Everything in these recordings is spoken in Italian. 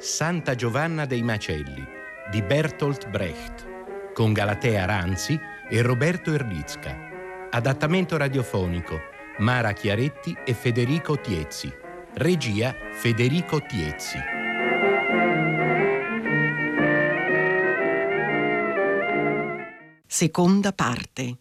Santa Giovanna dei Macelli di Bertolt Brecht con Galatea Ranzi e Roberto Erlicka. Adattamento radiofonico Mara Chiaretti e Federico Tiezzi. Regia Federico Tiezzi. Seconda parte.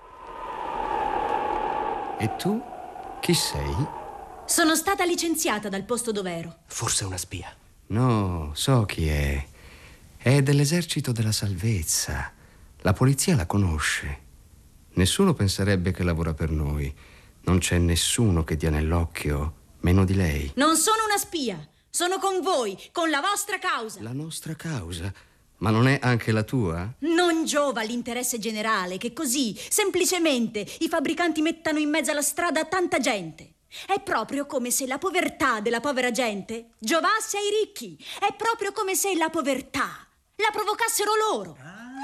E tu? Chi sei? Sono stata licenziata dal posto dov'ero. Forse una spia. No, so chi è. È dell'esercito della salvezza. La polizia la conosce. Nessuno penserebbe che lavora per noi. Non c'è nessuno che dia nell'occhio, meno di lei. Non sono una spia. Sono con voi, con la vostra causa. La nostra causa? Ma non è anche la tua? Non giova l'interesse generale che così, semplicemente, i fabbricanti mettano in mezzo alla strada a tanta gente. È proprio come se la povertà della povera gente giovasse ai ricchi. È proprio come se la povertà la provocassero loro.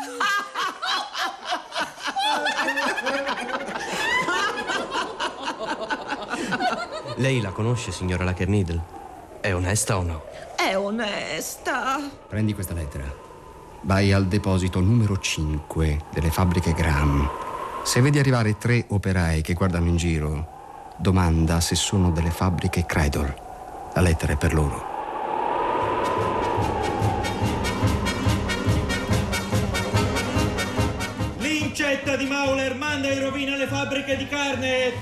Lei la conosce, signora Lackernidle? È onesta o no? È onesta. Prendi questa lettera. Vai al deposito numero 5 delle fabbriche Graham. Se vedi arrivare 3 operai che guardano in giro, domanda se sono delle fabbriche Cradle. La lettera è per loro. L'incetta di Mauler manda in rovina le fabbriche di carne.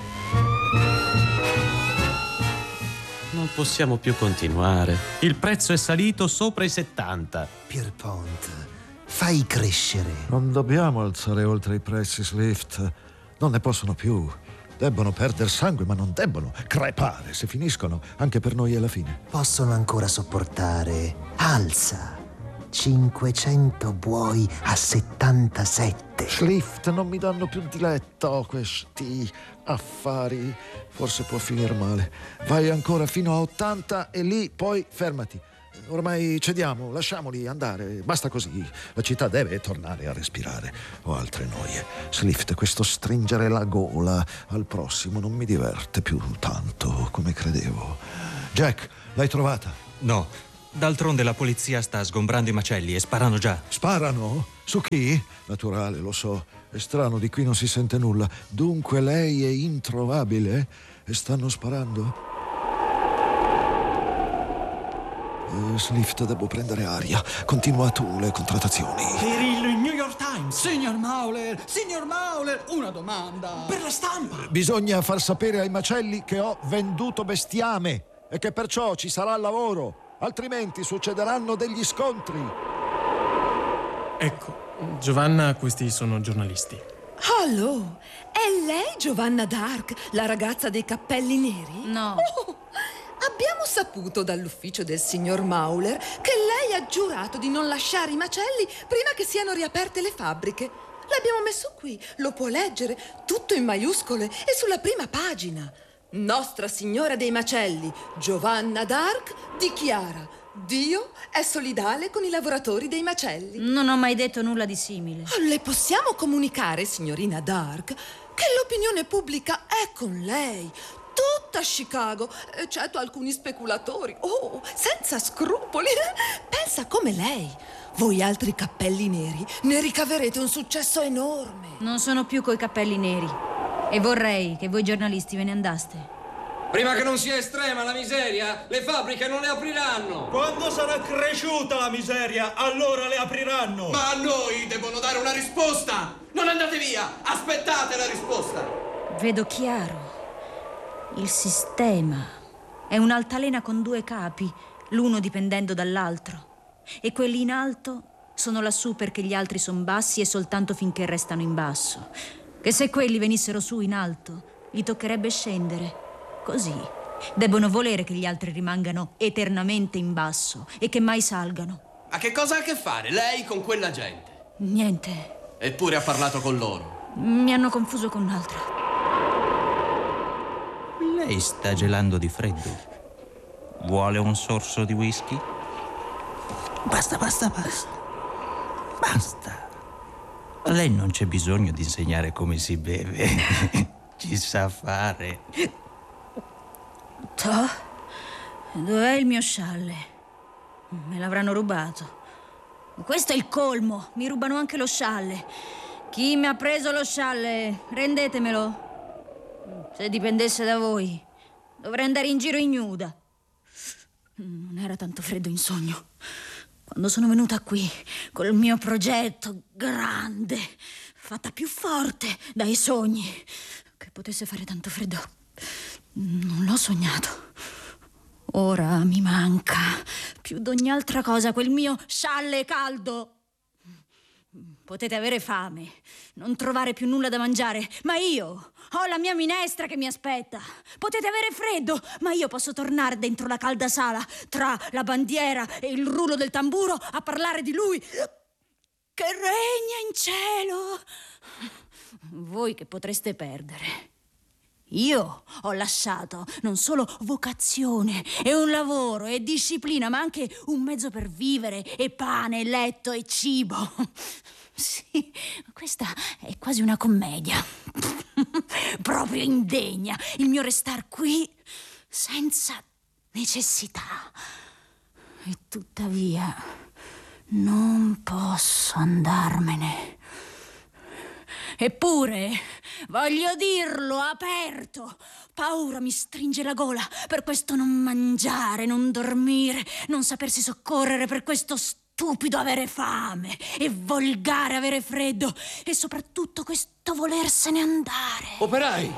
Non possiamo più continuare. Il prezzo è salito sopra i 70. Pierpont, fai crescere. Non dobbiamo alzare oltre i prezzi, Swift. Non ne possono più. Debbono perdere sangue, ma non debbono crepare. Se finiscono, anche per noi è la fine. Possono ancora sopportare. Alza. 500 buoi a 77. Swift, non mi danno più diletto questi affari. Forse può finire male. Vai ancora fino a 80 e lì poi fermati. Ormai cediamo, lasciamoli andare. Basta così. La città deve tornare a respirare. Ho altre noie. Swift, questo stringere la gola al prossimo non mi diverte più tanto come credevo. Jack, l'hai trovata? No. D'altronde la polizia sta sgombrando i macelli e sparano già. Sparano? Su chi? Naturale, lo so. È strano, di qui non si sente nulla. Dunque lei è introvabile? E stanno sparando? Swift, devo prendere aria. Continua tu le contrattazioni. Per il New York Times. Signor Mauler, una domanda. Per la stampa. Bisogna far sapere ai macelli che ho venduto bestiame e che perciò ci sarà lavoro. Altrimenti succederanno degli scontri. Ecco, Giovanna, questi sono giornalisti. Allò, è lei Giovanna d'Arc, la ragazza dei cappelli neri? No. Oh, abbiamo saputo dall'ufficio del signor Mauler che lei ha giurato di non lasciare i macelli prima che siano riaperte le fabbriche. L'abbiamo messo qui, lo può leggere, tutto in maiuscole e sulla prima pagina. Nostra Signora dei Macelli, Giovanna d'Arc, dichiara: Dio è solidale con i lavoratori dei macelli. Non ho mai detto nulla di simile. Le possiamo comunicare, signorina d'Arc, che l'opinione pubblica è con lei. Tutta Chicago, eccetto alcuni speculatori, senza scrupoli. Pensa come lei. Voi altri cappelli neri ne ricaverete un successo enorme. Non sono più coi cappelli neri. E vorrei che voi giornalisti ve ne andaste. Prima che non sia estrema la miseria, le fabbriche non le apriranno. Quando sarà cresciuta la miseria, allora le apriranno. Ma a noi devono dare una risposta. Non andate via, aspettate la risposta. Vedo chiaro. Il sistema è un'altalena con 2 capi, l'uno dipendendo dall'altro. E quelli in alto sono lassù perché gli altri sono bassi e soltanto finché restano in basso. Che se quelli venissero su in alto, gli toccherebbe scendere. Così debbono volere che gli altri rimangano eternamente in basso e che mai salgano. Ma che cosa ha a che fare lei con quella gente? Niente. Eppure ha parlato con loro. Mi hanno confuso con un'altra. Lei sta gelando di freddo. Vuole un sorso di whisky? Basta. A lei non c'è bisogno di insegnare come si beve. Ci sa fare. Dov'è il mio scialle? Me l'avranno rubato. Questo è il colmo. Mi rubano anche lo scialle. Chi mi ha preso lo scialle? Rendetemelo. Se dipendesse da voi, dovrei andare in giro ignuda. Non era tanto freddo in sogno. Quando sono venuta qui, col mio progetto grande, fatta più forte dai sogni, che potesse fare tanto freddo, non l'ho sognato. Ora mi manca più d'ogni altra cosa quel mio scialle caldo. Potete avere fame, non trovare più nulla da mangiare, ma io ho la mia minestra che mi aspetta. Potete avere freddo, ma io posso tornare dentro la calda sala, tra la bandiera e il rullo del tamburo, a parlare di lui che regna in cielo. Voi che potreste perdere. Io ho lasciato non solo vocazione e un lavoro e disciplina, ma anche un mezzo per vivere e pane, letto e cibo. Sì, questa è quasi una commedia. Proprio indegna il mio restar qui senza necessità. E tuttavia non posso andarmene. Eppure voglio dirlo aperto. Paura mi stringe la gola per questo non mangiare, non dormire, non sapersi soccorrere, per questo stupido avere fame e volgare avere freddo, e soprattutto questo volersene andare. Operai!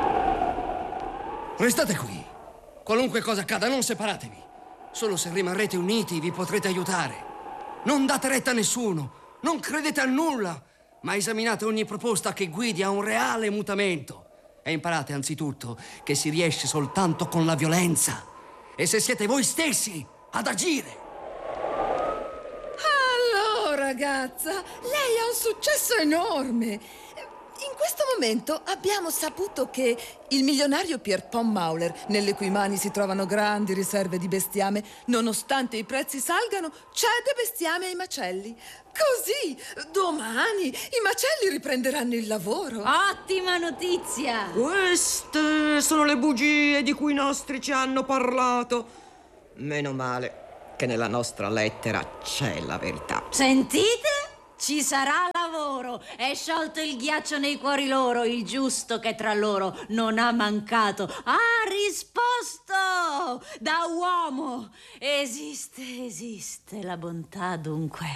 Restate qui. Qualunque cosa accada, non separatevi. Solo se rimarrete uniti vi potrete aiutare. Non date retta a nessuno, non credete a nulla, ma esaminate ogni proposta che guidi a un reale mutamento. E imparate anzitutto che si riesce soltanto con la violenza. E se siete voi stessi ad agire. Ragazza, lei ha un successo enorme. In questo momento abbiamo saputo che il milionario Pierpont Mauler, nelle cui mani si trovano grandi riserve di bestiame, nonostante i prezzi salgano, cede bestiame ai macelli. Così, domani, i macelli riprenderanno il lavoro. Ottima notizia! Queste sono le bugie di cui i nostri ci hanno parlato. Meno male che nella nostra lettera c'è la verità. Sentite? Ci sarà lavoro. È sciolto il ghiaccio nei cuori loro. Il giusto che tra loro non ha mancato ha risposto da uomo. Esiste la bontà dunque.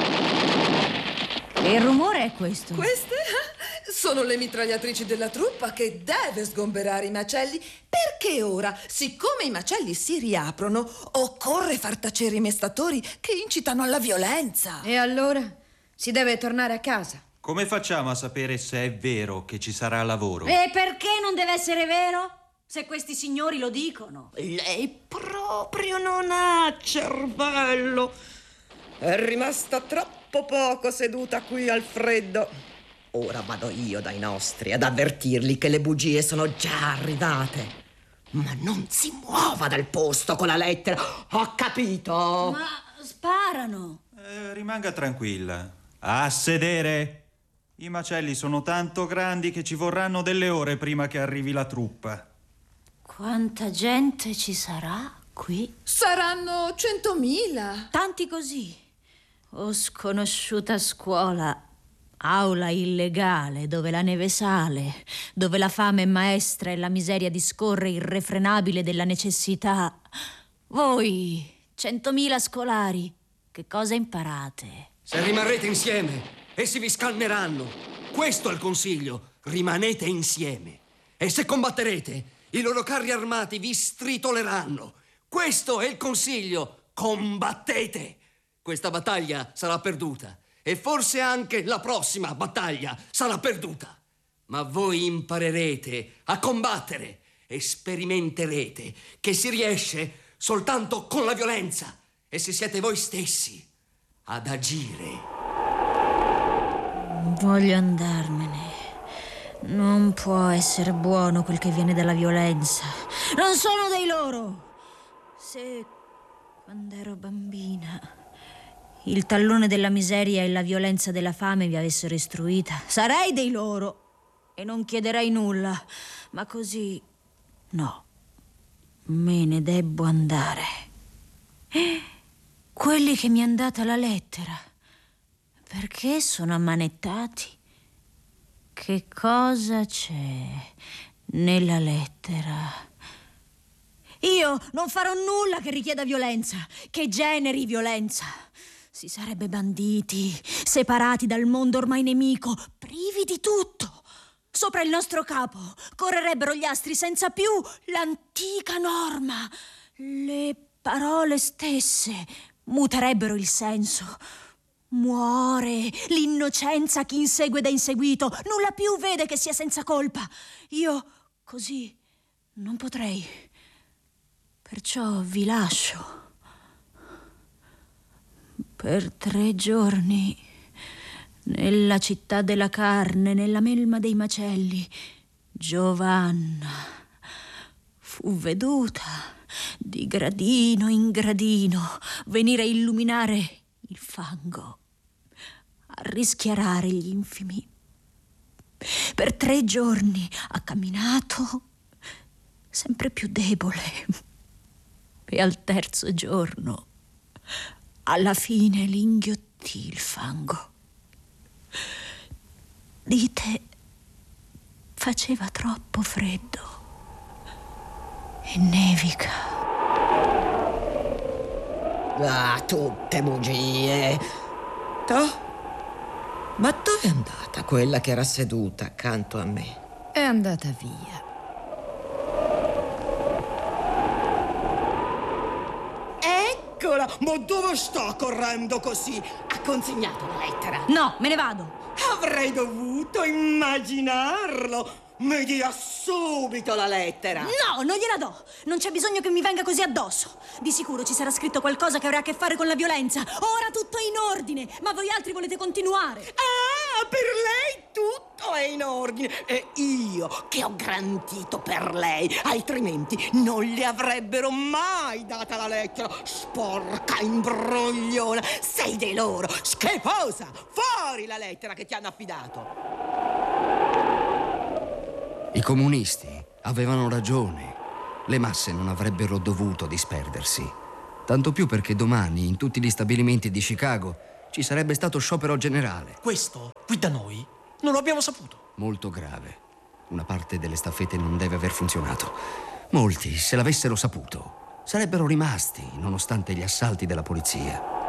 E il rumore è questo? Queste sono le mitragliatrici della truppa che deve sgomberare i macelli, perché ora, siccome i macelli si riaprono, occorre far tacere i mestatori che incitano alla violenza. E allora si deve tornare a casa. Come facciamo a sapere se è vero che ci sarà lavoro? E perché non deve essere vero? Se questi signori lo dicono. Lei proprio non ha cervello. È rimasta troppo poco seduta qui al freddo. Ora vado io dai nostri ad avvertirli che le bugie sono già arrivate. Ma non si muova dal posto con la lettera. Ho capito? Ma sparano. Rimanga tranquilla. A sedere. I macelli sono tanto grandi che ci vorranno delle ore prima che arrivi la truppa. Quanta gente ci sarà qui? Saranno 100.000. Tanti così. Oh, sconosciuta scuola. Aula illegale dove la neve sale, dove la fame è maestra e la miseria discorre irrefrenabile della necessità. Voi, 100.000 scolari, che cosa imparate? Se rimarrete insieme, essi vi scanneranno. Questo è il consiglio. Rimanete insieme. E se combatterete, i loro carri armati vi stritoleranno. Questo è il consiglio. Combattete. Questa battaglia sarà perduta. E forse anche la prossima battaglia sarà perduta. Ma voi imparerete a combattere e sperimenterete che si riesce soltanto con la violenza. E se siete voi stessi ad agire. Voglio andarmene. Non può essere buono quel che viene dalla violenza. Non sono dei loro. Se quando ero bambina il tallone della miseria e la violenza della fame vi avessero istruita, sarei dei loro e non chiederei nulla. Ma così no. Me ne debbo andare. quelli che mi han data la lettera, perché sono ammanettati? Che cosa c'è nella lettera? Io non farò nulla che richieda violenza, che generi violenza. Si sarebbe banditi, separati dal mondo ormai nemico, privi di tutto. Sopra il nostro capo correrebbero gli astri senza più l'antica norma. Le parole stesse muterebbero il senso. Muore l'innocenza chi insegue da inseguito, nulla più vede che sia senza colpa. Io così non potrei, perciò vi lascio. Per 3 giorni, nella città della carne, nella melma dei macelli, Giovanna fu veduta di gradino in gradino venire a illuminare il fango, a rischiarare gli infimi. Per 3 giorni ha camminato sempre più debole e al 3° giorno alla fine l'inghiottì il fango. Dite, faceva troppo freddo e nevica. Ah, tutte bugie. Toh? Ma dove è andata quella che era seduta accanto a me? È andata via. Eccola! Ma dove sta correndo così? Ha consegnato la lettera? No, me ne vado. Avrei dovuto immaginarlo. Mi dia subito la lettera. No, non gliela do. Non c'è bisogno che mi venga così addosso. Di sicuro ci sarà scritto qualcosa che avrà a che fare con la violenza. Ora tutto è in ordine, ma voi altri volete continuare. Ah, per lei tutto è in ordine. E io che ho garantito per lei, altrimenti non le avrebbero mai data la lettera. Sporca imbrogliona. Sei di loro, schifosa. Fuori la lettera che ti hanno affidato. I comunisti avevano ragione. Le masse non avrebbero dovuto disperdersi. Tanto più perché domani in tutti gli stabilimenti di Chicago ci sarebbe stato sciopero generale. Questo, qui da noi, non lo abbiamo saputo. Molto grave. Una parte delle staffette non deve aver funzionato. Molti, se l'avessero saputo, sarebbero rimasti nonostante gli assalti della polizia.